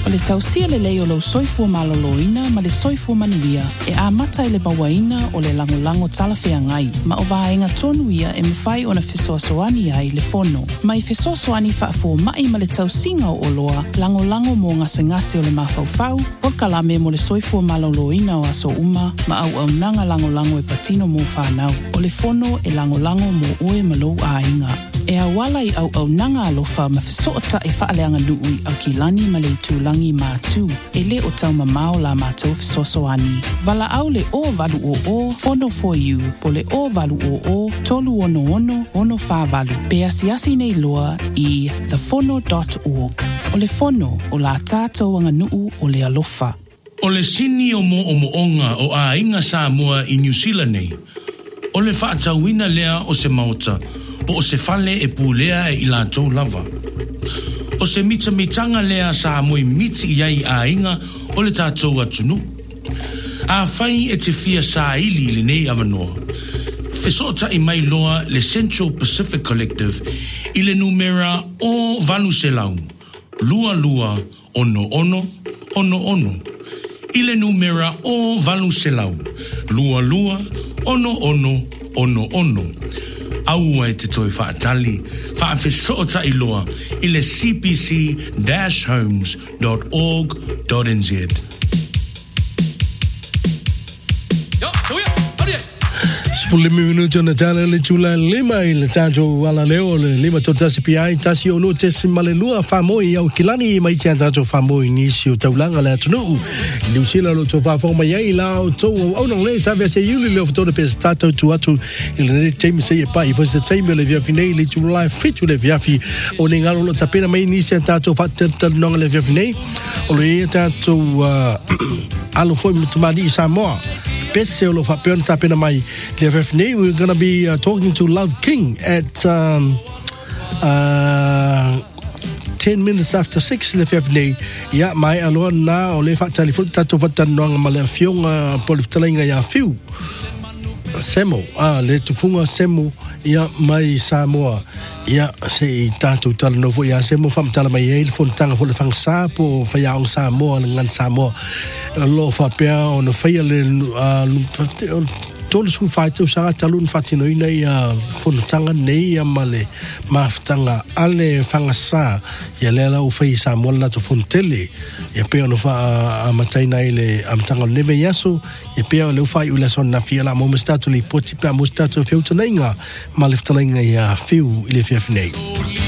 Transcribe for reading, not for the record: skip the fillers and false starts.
O le tausia le leo lo soifua maloloina ma le soifua manuia e a mata i le bawaina o le lango talawhea ngai. Ma o vaenga tonuia e mwhai o na fesoasoani ai le fono. Ma i fesoasoani whaafo mai ma le tausinga o loa lango mo ngase o le mawhauwhau o kalame mo le soifua maloloina o aso uma ma au nanga lango e patino mo whanau. O le fono e lango mo ue malou a inga. E a wala i au nanga alofa ma fesoota e whaaleanga nui au kilani ma le tūlangi mātū. E le o tau mamao la mātou fesosoani. Vala au le o valu o fono for you po le o valu o tolu ono whāvalu. Pe asiasi nei loa i thefono.org. O le fono o la tātou anga nuu o le alofa. O le sini o moonga o a inga Samoa i New Zealand nei. O le whaatauina lea o se maota, po o se fale e pūlea e ilatou lava. O se mitanga lea Samoa miti iai a inga o le tātou atunu. A whai e te fia sa ili le nei avanoa. Fesota i mai loa le Central Pacific Collective i le numera o Vanu Selau. Lua, ono. I le numera o Vanu Selau. Lua, ono. Aua e te toi whaatali, whaafesota i loa i le cpc-homes.org.nz. Spule minuto na tala le tula lima i le tanto wala leo le lima to tasi piai tasi ono tesi malelua famoi au kilani mai tia tanto famoi nisi o taulanga le atunu New Zealand lo to fa forma ia la o to o non le sa vese yuli le foto de pestato tu atu il ne temi se pa i fosse temi le via finei le tula fitu le via fi o ningalo lo tapena mai nisi tanto fatta non le via finei o le tanto alo foi muito mali Samoa. We're going to be talking to Love King at 10 minutes after 6 le fefne ya mai alon na o le fa telefon tato vatan no ngala fiong poliftalinga ya fiu semo le tufunga semo ya mai Samoa ya se tato tal no vo ya semo fam tal mai el fontanga fo le fang sapo fa ya on Samoa ngan Samoa lo fa pe on fa le tolu su fai tu sanga talun fatino ina ia fontanga nei ya male maftanga ale fanga sa ya lela u fai Samoa la to fontele ya pe on fa amataina ile amtanga neve yaso ya pe le fai ula son na fia la mo stato li poti pa mo stato fiuta ninga maliftalinga ya fiu ile fiafnei